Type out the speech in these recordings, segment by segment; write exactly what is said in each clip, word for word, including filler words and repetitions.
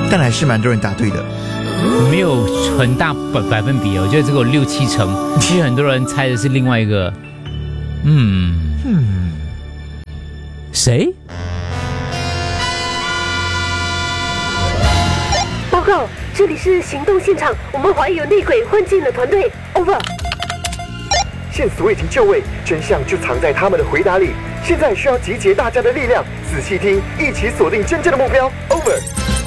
但还是蛮多人答对的。 没有很大百百分比，我觉得这个有六七成，其实很多人猜的是另外一个，嗯嗯，谁？ 报告，这里是行动现场，我们怀疑有内鬼混进了团队 ，over。 线索已经就位，真相就藏在他们的回答里。现在需要集结大家的力量，仔细听，一起锁定真正的目标。Over。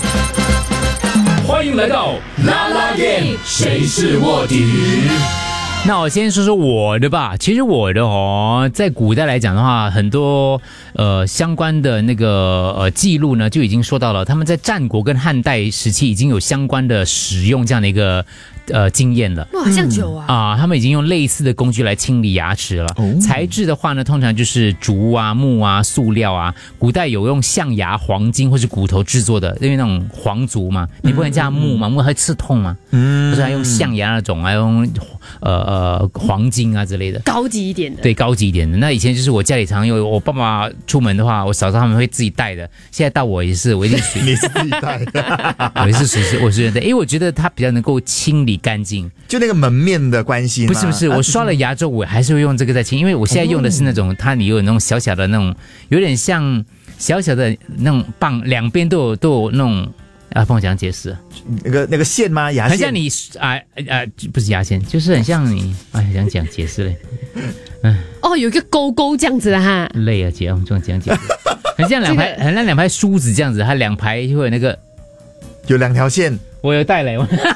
欢迎来到啦啦game，谁是卧底？ 那我先说说我的吧。其实我的哦，在古代来讲的话，很多呃相关的那个呃记录呢，就已经说到了，他们在战国跟汉代时期已经有相关的使用这样的一个呃经验了。 哇，这样久啊！ 啊、嗯，他们已经用类似的工具来清理牙齿了。哦、材质的话呢，通常就是竹啊、木啊、塑料啊。古代有用象牙、黄金或是骨头制作的，因为那种皇族嘛，你不能加木嘛，木会刺痛嘛。嗯，所以还用象牙那种，还用呃。呃，黄金啊之类的， 高级一点的， 对，高级一点的。那以前就是我家里常用，我爸爸出门的话，我嫂嫂他们会自己带的。现在到我也是，我一定属于你是自己带的， 我也是属于我是的，因为我觉得它比较能够清理干净， 就那个门面的关系。 不是不是，我刷了牙之后，我还是会用这个在清，因为我现在用的是那种，它里有那种小小的那种，有点像小小的那种棒，两边都有都有那种。啊，帮我讲解释， 那个那个线吗？牙线？ 很像你啊啊，不是牙线，就是很像你。哎，想讲解释嘞。 嗯，哦，有一个勾勾这样子的哈。 累啊，姐，我们这样讲解释，很像两排，很像两排梳子这样子，它两排就会有那个， 有两条线。 我有带嘞。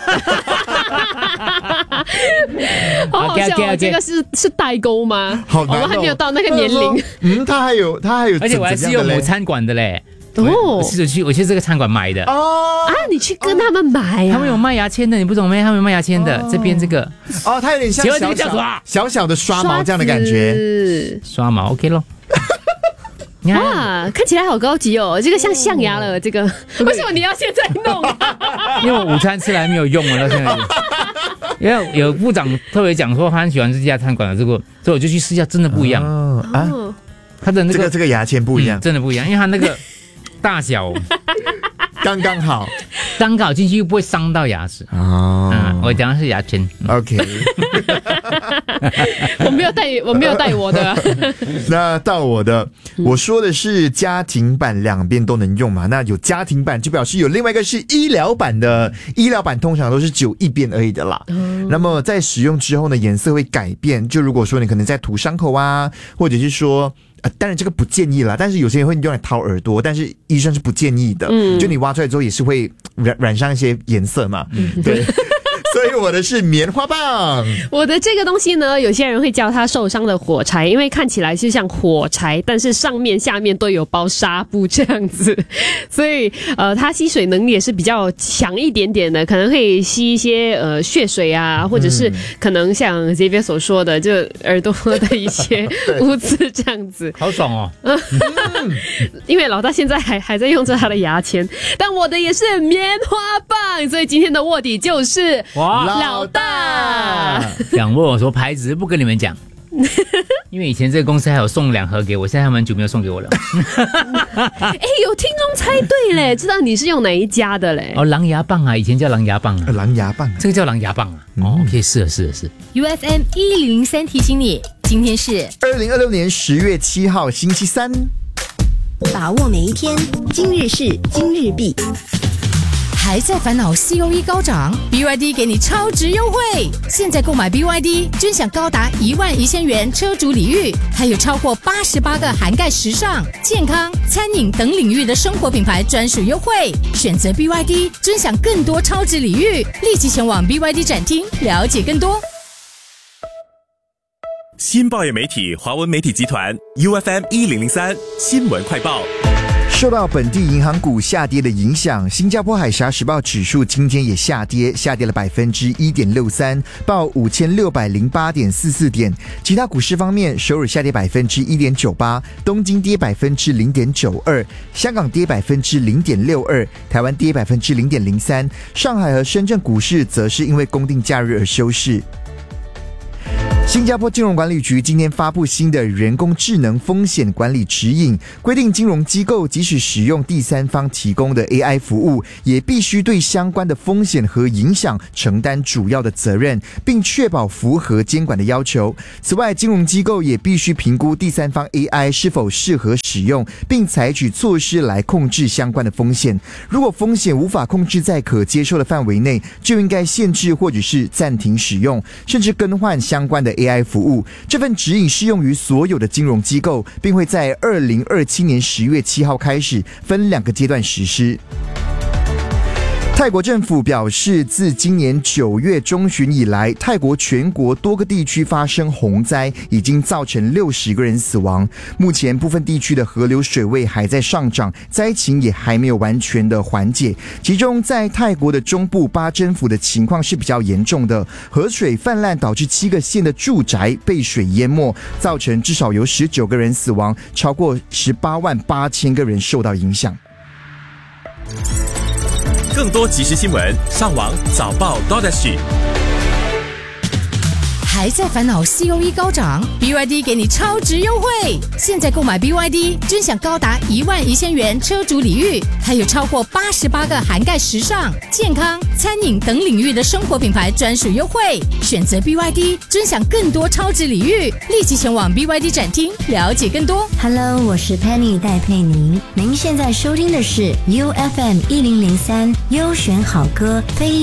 好好笑、哦，这个是是代沟吗？ 好难、哦， 我们还没有到那个年龄。 嗯，他还有他还有， 而且我还是用某餐馆的嘞。 哦， 我是去我去这个餐馆买的哦啊！你去跟他们买啊？ 他们有卖牙签的，你不懂没？他们有卖牙签的，哦、这边这个哦，它有点像小小小小的刷毛这样的感觉， 刷毛 OK 咯。 哇，看起来好高级哦！这个像象牙了，这个为什么你要现在弄、啊？ 因为我午餐吃了还没有用啊，到现在。因为有部长特别讲说他很喜欢这家餐馆的这个，所以我就去试一下，真的不一样、哦、啊。他的那个这个这个牙签不一样、 嗯，真的不一样，因为他那个。大小刚刚好， 刚好进去又不会伤到牙齿哦。嗯，我讲的是牙签。 OK， 我没有带，我没有带我的、啊。 那到我的，我说的是家庭版，两边都能用嘛。那有家庭版就表示有另外一个是医疗版的，医疗版通常都是只有一边而已的啦。嗯、那么在使用之后呢，颜色会改变。就如果说你可能在涂伤口啊，或者是说。呃、当然这个不建议啦，但是有些人会用来掏耳朵，但是医生是不建议的。嗯，就你挖出来之后也是会染染上一些颜色嘛。嗯，对。所以我的是棉花棒。 我的这个东西呢，有些人会叫它受伤的火柴，因为看起来就像火柴，但是上面下面都有包纱布这样子，所以呃，它吸水能力也是比较强一点点的，可能会吸一些呃血水啊，或者是可能像 Xavier 所说的，就耳朵的一些污渍这样子。 好爽哦！ 因为老大现在还还在用着他的牙签，但我的也是棉花棒，所以今天的卧底就是。老大想问我说牌子，不跟你们讲，因为以前这个公司还有送两盒给我，现在他们很久没有送给我了。 哎，有听众猜对嘞，知道你是用哪一家的嘞？ 哦，狼牙棒啊，以前叫狼牙棒啊， 狼牙棒， 这个叫狼牙棒啊。嗯、哦，可以是的，是的，是。 U F M 一零零三提醒你，今天是二零二六年十月七号星期三， 把握每一天，今日事今日毕。还在烦恼 C O E 高涨 ，B Y D 给你超值优惠！现在购买 B Y D， 均享高达一万一千元车主礼遇，还有超过八十八个涵盖时尚、健康、餐饮等领域的生活品牌专属优惠。选择 B Y D， 均享更多超值礼遇，立即前往 B Y D 展厅了解更多。 新报业媒体华文媒体集团 U F M 一零零三新闻快报。 受到本地银行股下跌的影响，新加坡海峡时报指数今天也下跌，下跌了百分之一点六三，报五千六百零八点四四点。其他股市方面，首尔下跌百分之一点九八，东京跌百分之零点九二，香港跌百分之零点六二，台湾跌百分之零点零三。上海和深圳股市则是因为公定假日而休市。 新加坡金融管理局今天发布新的人工智能风险管理指引，规定金融机构即使使用第三方提供的 A I 服务，也必须对相关的风险和影响承担主要的责任，并确保符合监管的要求。此外，金融机构也必须评估第三方 A I 是否适合使用，并采取措施来控制相关的风险。如果风险无法控制在可接受的范围内，就应该限制或者是暂停使用，甚至更换相关的 A I 服务。这份指引适用于所有的金融机构，并会在二零二七年十月七号开始分两个阶段实施。泰国政府表示，自今年九月中旬以来，泰国全国多个地区发生洪灾，已经造成六十个人死亡。目前部分地区的河流水位还在上涨，灾情也还没有完全的缓解。其中在泰国的中部巴珍府的情况是比较严重的，河水泛滥导致七个县的住宅被水淹没，造成至少有十九个人死亡，超过十八万八千个人受到影响。 更多即时新闻，上网早报 .dot.sg。 还在烦恼 C O E 高涨 ，B Y D 给你超值优惠！现在购买 B Y D， 尊享高达一万一千元车主礼遇，还有超过八十八个涵盖时尚、健康、餐饮等领域的生活品牌专属优惠。选择 B Y D， 尊享更多超值礼遇，立即前往 B Y D 展厅了解更多。 Hello， 我是 Penny 戴佩妮，您现在收听的是 U F M 一零零三优选好歌非